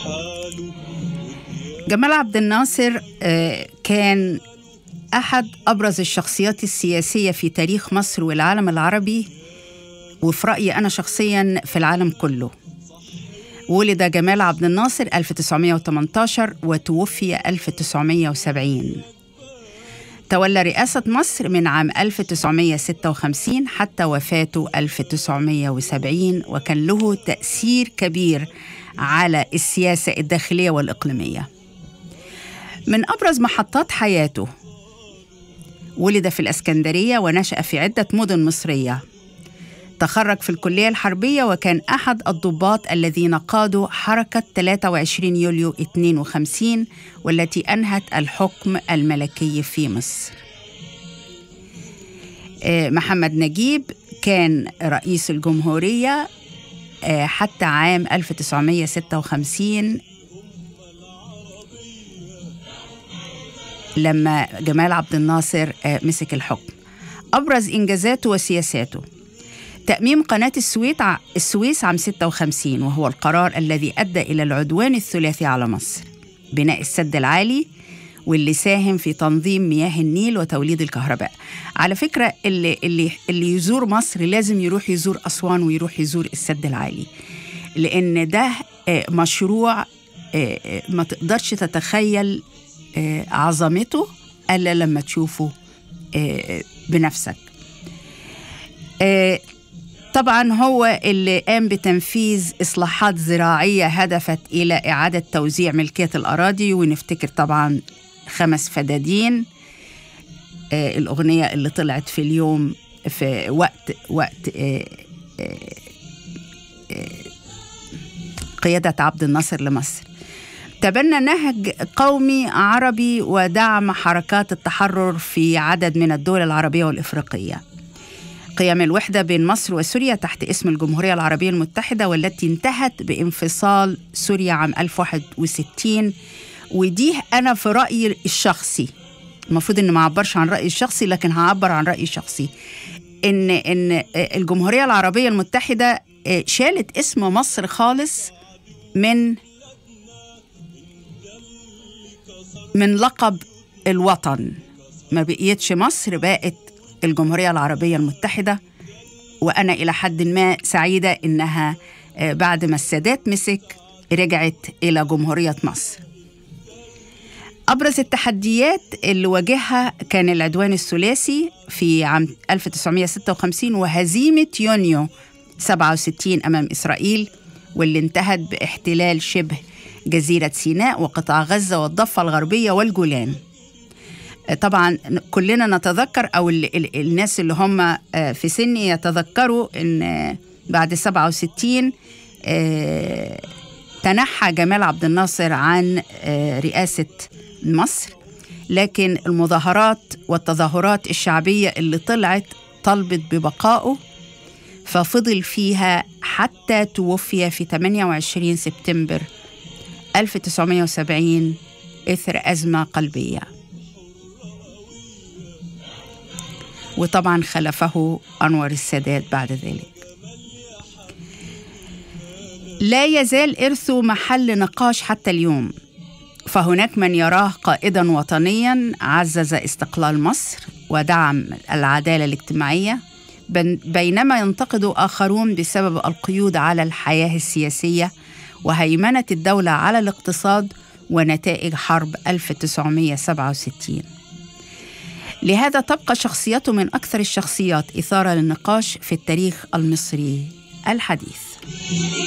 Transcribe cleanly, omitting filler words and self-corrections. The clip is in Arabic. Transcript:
جمال عبد الناصر كان أحد أبرز الشخصيات السياسية في تاريخ مصر والعالم العربي، وفي رأيي أنا شخصياً في العالم كله. ولد جمال عبد الناصر 1918 وتوفي 1970. تولى رئاسة مصر من عام 1956 حتى وفاته 1970، وكان له تأثير كبير على السياسة الداخلية والإقليمية. من أبرز محطات حياته، ولد في الإسكندرية ونشأ في عدة مدن مصرية. تخرج في الكلية الحربية وكان أحد الضباط الذين قادوا حركة 23 يوليو 52 والتي أنهت الحكم الملكي في مصر. محمد نجيب كان رئيس الجمهورية حتى عام 1956 لما جمال عبد الناصر مسك الحكم. أبرز إنجازاته وسياساته: تأميم قناة السويس عام 56، وهو القرار الذي أدى إلى العدوان الثلاثي على مصر. بناء السد العالي، واللي ساهم في تنظيم مياه النيل وتوليد الكهرباء. على فكرة اللي يزور مصر لازم يروح يزور أسوان ويروح يزور السد العالي، لأن ده مشروع ما تقدرش تتخيل عظمته ألا لما تشوفه بنفسك. طبعا هو اللي قام بتنفيذ إصلاحات زراعية هدفت إلى إعادة توزيع ملكية الأراضي، ونفتكر طبعا 5 فدادين، الأغنية اللي طلعت في اليوم في وقت قيادة عبد الناصر لمصر. تبنى نهج قومي عربي ودعم حركات التحرر في عدد من الدول العربية والإفريقية. قيام الوحدة بين مصر وسوريا تحت اسم الجمهورية العربية المتحدة، والتي انتهت بانفصال سوريا عام 1061. ودي أنا في رأيي الشخصي، المفروض إن ما أعبرش عن رأيي الشخصي، لكن هعبر عن رأيي الشخصي، إن الجمهورية العربية المتحدة شالت اسم مصر خالص من لقب الوطن. ما بقيتش مصر، بقت الجمهورية العربية المتحدة. وأنا إلى حد ما سعيدة إنها بعد ما السادات مسك رجعت إلى جمهورية مصر. أبرز التحديات اللي واجهها كان العدوان الثلاثي في عام 1956 وهزيمة يونيو 67 أمام إسرائيل، واللي انتهت باحتلال شبه جزيرة سيناء وقطاع غزة والضفة الغربية والجولان. طبعا كلنا نتذكر، أو الناس اللي هم في سني يتذكروا أن بعد 67 تنحى جمال عبد الناصر عن رئاسة مصر، لكن المظاهرات والتظاهرات الشعبية اللي طلعت طلبت ببقائه، ففضل فيها حتى توفي في 28 سبتمبر 1970 إثر أزمة قلبية. وطبعا خلفه أنور السادات بعد ذلك. لا يزال إرثه محل نقاش حتى اليوم، فهناك من يراه قائداً وطنياً عزز استقلال مصر ودعم العدالة الاجتماعية، بينما ينتقد آخرون بسبب القيود على الحياة السياسية وهيمنة الدولة على الاقتصاد ونتائج حرب 1967. لهذا تبقى شخصيته من أكثر الشخصيات إثارة للنقاش في التاريخ المصري الحديث.